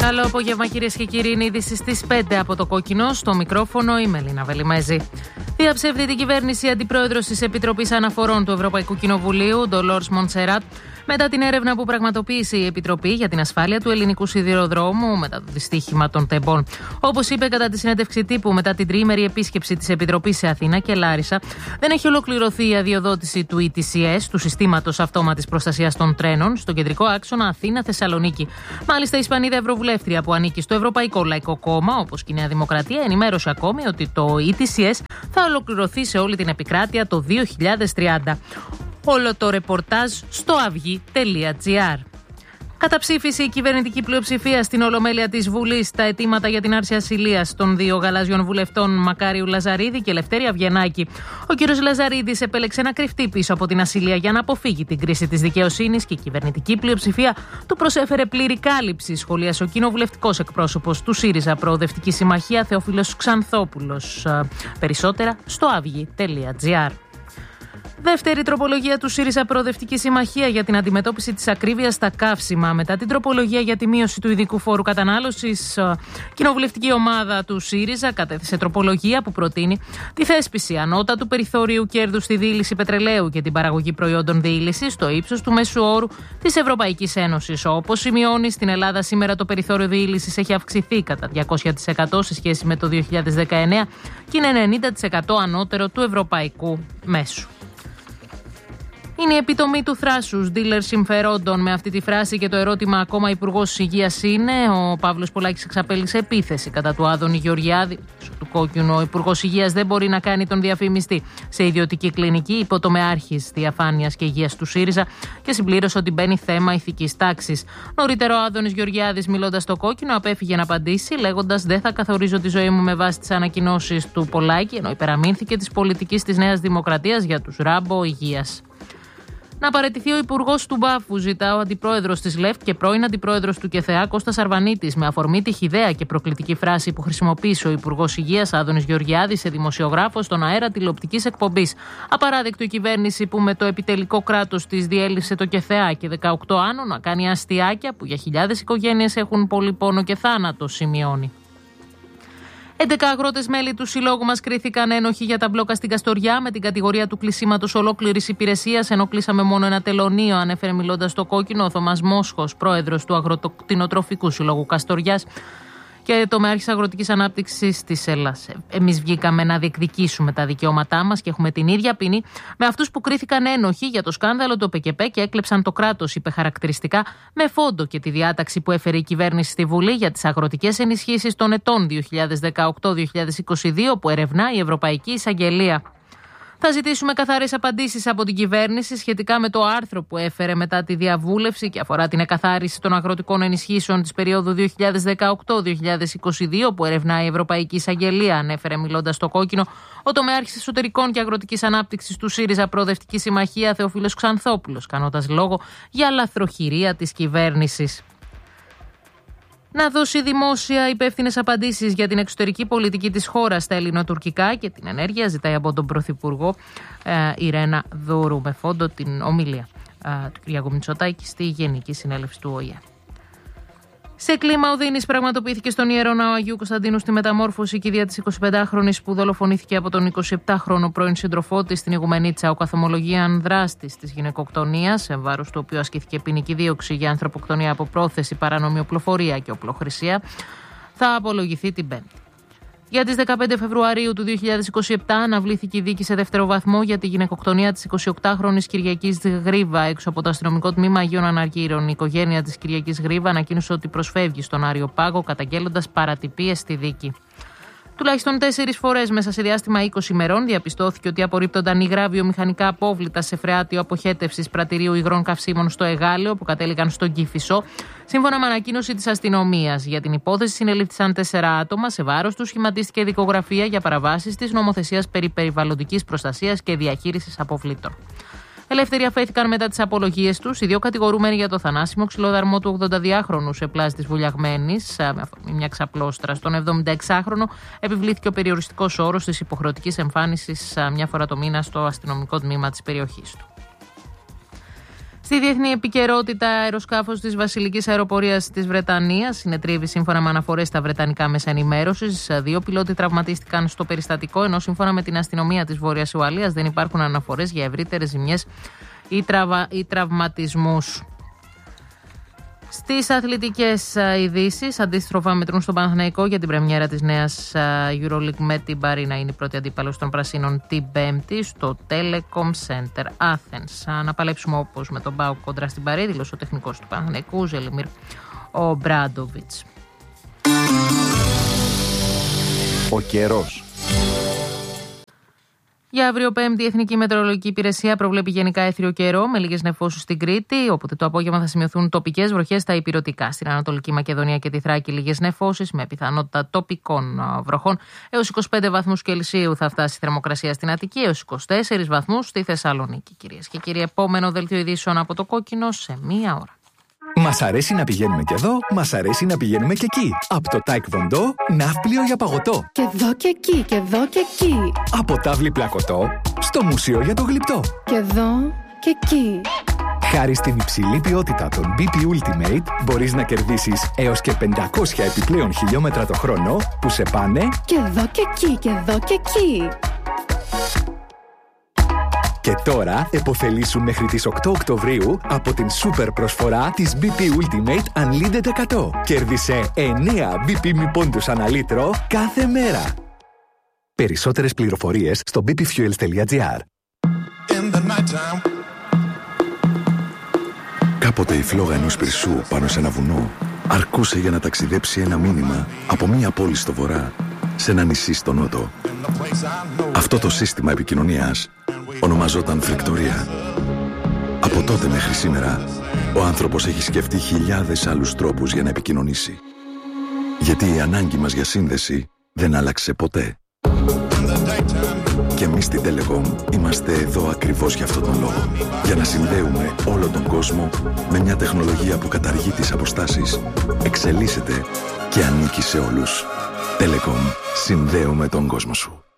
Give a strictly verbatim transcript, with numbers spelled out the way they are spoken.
Καλό απόγευμα, κυρίες και κύριοι. Είναι είδηση στις πέντε από το Κόκκινο. Στο μικρόφωνο η Μελίνα Βελιμέζη. Διαψεύδει την κυβέρνηση η αντιπρόεδρος της Επιτροπής Αναφορών του Ευρωπαϊκού Κοινοβουλίου, Ντολόρς Μονσεράτ, μετά την έρευνα που πραγματοποίησε η Επιτροπή για την ασφάλεια του ελληνικού σιδηροδρόμου μετά το δυστύχημα των τεμπών. Όπως είπε κατά τη συνέντευξη τύπου μετά την τριήμερη επίσκεψη της Επιτροπής σε Αθήνα και Λάρισα, δεν έχει ολοκληρωθεί η αδειοδότηση του ι τι σι ες, του Συστήματος Αυτόματης Προστασίας των Τρένων, στον κεντρικό άξονα Αθήνα-Θεσσαλονίκη. Μάλιστα, η Ισπανίδα Ευρωβουλεύτρια που ανήκει στο Ευρωπαϊκό Λαϊκό Κόμμα, όπως και η Νέα Δημοκρατία, ενημέρωσε ακόμη ότι το ι τι σι ες θα ολοκληρωθεί σε όλη την επικράτεια το δύο χιλιάδες τριάντα. Όλο το ρεπορτάζ στο αυγή τελεία τζι άρ. Καταψήφισε η κυβερνητική πλειοψηφία στην Ολομέλεια της Βουλής τα αιτήματα για την άρση ασυλίας των δύο γαλάζιων βουλευτών Μακάριου Λαζαρίδη και Λευτέρη Αυγενάκη. Ο κ. Λαζαρίδης επέλεξε να κρυφτεί πίσω από την ασυλία για να αποφύγει την κρίση της δικαιοσύνης και η κυβερνητική πλειοψηφία του προσέφερε πλήρη κάλυψη, σχολίασε ο κοινοβουλευτικός εκπρόσωπος του ΣΥΡΙΖΑ Προοδευτική Συμμαχία Θεόφιλος Ξανθόπουλος. Περισσότερα στο αυγή τελεία τζι άρ. Δεύτερη τροπολογία του ΣΥΡΙΖΑ Προοδευτική Συμμαχία για την αντιμετώπιση της ακρίβειας στα καύσιμα. Μετά την τροπολογία για τη μείωση του ειδικού φόρου κατανάλωσης, κοινοβουλευτική ομάδα του ΣΥΡΙΖΑ κατέθεσε τροπολογία που προτείνει τη θέσπιση ανώτατου περιθώριου κέρδους στη διήλυση πετρελαίου και την παραγωγή προϊόντων διήλυσης στο ύψος του μέσου όρου της Ευρωπαϊκής Ένωσης. Όπως σημειώνει, στην Ελλάδα σήμερα το περιθώριο διήλυσης έχει αυξηθεί κατά διακόσια τοις εκατό σε σχέση με το δύο χιλιάδες δεκαεννέα και είναι ενενήντα τοις εκατό ανώτερο του ευρωπαϊκού μέσου. Είναι η επιτομή του θράσους, dealer συμφερόντων. Με αυτή τη φράση και το ερώτημα ακόμα Υπουργός Υγείας είναι, ο Παύλος Πολάκης εξαπέλυσε επίθεση κατά του Άδωνη Γεωργιάδη. Του Κόκκινου, ο Υπουργός Υγείας δεν μπορεί να κάνει τον διαφημιστή σε ιδιωτική κλινική, υποτομεάρχης διαφάνειας και υγείας του ΣΥΡΙΖΑ και συμπλήρωσε ότι μπαίνει θέμα ηθικής τάξης. Νωρίτερα, ο Άδωνης Γεωργιάδης, μιλώντας στο Κόκκινο, απέφυγε να απαντήσει, λέγοντας: «Δεν θα καθορίζω τη ζωή μου με βάση τις ανακοινώσεις του Πολάκη», ενώ υπεραμείνθηκε της πολιτικής της Νέας Δημοκρατίας για τους ράμπο υγείας. Να παραιτηθεί ο Υπουργός του Μπάφου, ζητά ο Αντιπρόεδρος της ΛΕΦΤ και πρώην Αντιπρόεδρος του ΚΕΘΕΑ Κώστας Αρβανίτης, με αφορμή τη χυδαία και προκλητική φράση που χρησιμοποίησε ο Υπουργός Υγείας Άδωνης Γεωργιάδης σε δημοσιογράφο στον αέρα τηλεοπτικής εκπομπής. Απαράδεκτο η κυβέρνηση που με το επιτελικό κράτος της διέλυσε το ΚΕΘΕΑ και δεκαοκτώ άνω να κάνει αστιάκια που για χιλιάδες οικογένειες έχουν πολύ πόνο και θάνατο, σημειώνει. έντεκα αγρότες μέλη του συλλόγου μας κρίθηκαν ένοχοι για τα μπλόκα στην Καστοριά με την κατηγορία του κλεισίματος ολόκληρης υπηρεσίας, ενώ κλείσαμε μόνο ένα τελωνείο, ανέφερε μιλώντας στο Κόκκινο ο Θωμάς Μόσχος, πρόεδρος του Αγροτοκτηνοτροφικού Συλλόγου Καστοριάς και τομεάρχης αγροτικής ανάπτυξης της Ελλάδας. Εμείς βγήκαμε να διεκδικήσουμε τα δικαιώματά μας και έχουμε την ίδια ποινή με αυτούς που κρίθηκαν ένοχοι για το σκάνδαλο του ΠΚΠ και έκλεψαν το κράτος, είπε χαρακτηριστικά, με φόντο και τη διάταξη που έφερε η κυβέρνηση στη Βουλή για τις αγροτικές ενισχύσεις των ετών δύο χιλιάδες δεκαοκτώ δύο χιλιάδες είκοσι δύο που ερευνά η Ευρωπαϊκή Εισαγγελία. Θα ζητήσουμε καθαρές απαντήσεις από την κυβέρνηση σχετικά με το άρθρο που έφερε μετά τη διαβούλευση και αφορά την εκαθάριση των αγροτικών ενισχύσεων της περίοδου δύο χιλιάδες δεκαοκτώ δύο χιλιάδες είκοσι δύο που ερευνά η Ευρωπαϊκή Εισαγγελία, ανέφερε μιλώντας στο Κόκκινο ο τομεάρχης εσωτερικών και αγροτικής ανάπτυξης του ΣΥΡΙΖΑ Προοδευτική Συμμαχία Θεόφιλος Ξανθόπουλος, κάνοντας λόγο για λαθροχειρία της κυβέρνησης. Να δώσει δημόσια υπεύθυνες απαντήσεις για την εξωτερική πολιτική της χώρας στα ελληνοτουρκικά και την ενέργεια, ζητάει από τον Πρωθυπουργό ε, Ιρένα Δούρου, με φόντο την ομιλία ε, του Κυριάκου Μητσοτάκη στη Γενική Συνέλευση του Ο Η Ε. Σε κλίμα οδύνης πραγματοποιήθηκε στον Ιερό Ναό Αγίου Κωνσταντίνου στη Μεταμόρφωση η κηδεία της εικοσιπεντάχρονης που δολοφονήθηκε από τον εικοσιεπτάχρονο πρώην σύντροφό της στην Ηγουμενίτσα, ο καθομολογίαν δράστης της γυναικοκτονίας, σε βάρος του οποίου ασκήθηκε ποινική δίωξη για ανθρωποκτονία από πρόθεση, παράνομη οπλοφορία και οπλοχρησία, θα απολογηθεί την Πέμπτη. Για τις δεκαπέντε Φεβρουαρίου του δύο χιλιάδες είκοσι επτά αναβλήθηκε η δίκη σε δεύτερο βαθμό για τη γυναικοκτονία της εικοσιοκτάχρονης Κυριακής Γρίβα έξω από το αστυνομικό τμήμα Αγίων Αναργύρων. Η οικογένεια της Κυριακής Γρίβα ανακοίνωσε ότι προσφεύγει στον Άριο Πάγο, καταγγέλλοντας παρατυπίες στη δίκη. Τουλάχιστον τέσσερις φορές μέσα σε διάστημα είκοσι ημερών διαπιστώθηκε ότι απορρίπτονταν υγρά βιομηχανικά απόβλητα σε φρεάτιο αποχέτευσης πρατηρίου υγρών καυσίμων στο Εγάλεο που κατέληγαν στον Κηφισό, σύμφωνα με ανακοίνωση της αστυνομίας. Για την υπόθεση συνελήφθησαν τέσσερα άτομα. Σε βάρος τους σχηματίστηκε δικογραφία για παραβάσεις της νομοθεσίας περί περιβαλλοντικής προστασίας και διαχείρισης αποβλήτων. Ελεύθεροι αφέθηκαν μετά τις απολογίες τους οι δύο κατηγορούμενοι για το θανάσιμο ξυλοδαρμό του ογδονταδυάχρονου σε πλάζ της Βουλιαγμένης, με μια ξαπλώστρα. Στον εβδομηνταεξάχρονο επιβλήθηκε ο περιοριστικός όρος της υποχρεωτικής εμφάνισης μια φορά το μήνα στο αστυνομικό τμήμα της περιοχής του. Στη διεθνή επικαιρότητα, αεροσκάφος της Βασιλικής Αεροπορίας της Βρετανίας συνετρίβει σύμφωνα με αναφορές στα βρετανικά μέσα ενημέρωσης. Δύο πιλότοι τραυματίστηκαν στο περιστατικό, ενώ σύμφωνα με την αστυνομία της Βόρειας Ουαλίας δεν υπάρχουν αναφορές για ευρύτερες ζημιές ή, τραβα... ή τραυματισμούς. Στις αθλητικές ειδήσεις, αντίστροφα μετρούν στον Παναθηναϊκό για την πρεμιέρα της νέας EuroLeague με την Παρί να είναι η πρώτη αντίπαλος των Πρασίνων την Πέμπτη στο Telecom Center Athens. Να παλέψουμε όπως με τον ΠΑΟΚ κόντρα στην Παρί, δήλωσε ο τεχνικός του Παναθηναϊκού Ζελιμίρ Ομπράντοβιτς. Ο καιρός. Για αύριο Πέμπτη, η Εθνική Μετεωρολογική Υπηρεσία προβλέπει γενικά έθριο καιρό με λίγες νεφώσεις στην Κρήτη, όποτε το απόγευμα θα σημειωθούν τοπικές βροχές στα ηπειρωτικά. Στην Ανατολική Μακεδονία και τη Θράκη, λίγες νεφώσεις με πιθανότητα τοπικών βροχών. Έως είκοσι πέντε βαθμούς Κελσίου θα φτάσει η θερμοκρασία στην Αττική, έως είκοσι τέσσερις βαθμούς στη Θεσσαλονίκη. Κυρίες και κύριοι, επόμενο δελτίο ειδήσεων από το Κόκκινο σε μία ώρα. Μας αρέσει να πηγαίνουμε και εδώ, μας αρέσει να πηγαίνουμε και εκεί. Από το Taekwondo, ναύπλιο για παγωτό. Και εδώ και εκεί, και εδώ και εκεί. Από τάβλη πλακωτό, στο μουσείο για το γλυπτό. Και εδώ και εκεί. Χάρη στην υψηλή ποιότητα των μπι πι Ultimate, μπορείς να κερδίσεις έως και πεντακόσια επιπλέον χιλιόμετρα το χρόνο που σε πάνε και εδώ και εκεί, και εδώ και εκεί. Και τώρα επωφελήσου μέχρι τις οκτώ Οκτωβρίου από την σούπερ προσφορά της μπι πι Ultimate Unlimited εκατό. Κέρδισε εννέα μπι πι μη πόντους ανά λίτρο κάθε μέρα. Περισσότερες πληροφορίες στο μπι πι fuels τελεία τζι άρ. Κάποτε η φλόγα ενός πυρσού πάνω σε ένα βουνό αρκούσε για να ταξιδέψει ένα μήνυμα από μία πόλη στο βορρά σε ένα νησί στο νότο. Αυτό το σύστημα επικοινωνίας ονομαζόταν φρικτορία. Από τότε μέχρι σήμερα, ο άνθρωπος έχει σκεφτεί χιλιάδες άλλους τρόπους για να επικοινωνήσει. Γιατί η ανάγκη μας για σύνδεση δεν άλλαξε ποτέ. Και εμείς στην Telecom είμαστε εδώ ακριβώς για αυτόν τον λόγο. Για να συνδέουμε όλο τον κόσμο με μια τεχνολογία που καταργεί τις αποστάσεις, εξελίσσεται και ανήκει σε όλους. Telecom. Συνδέουμε τον κόσμο σου.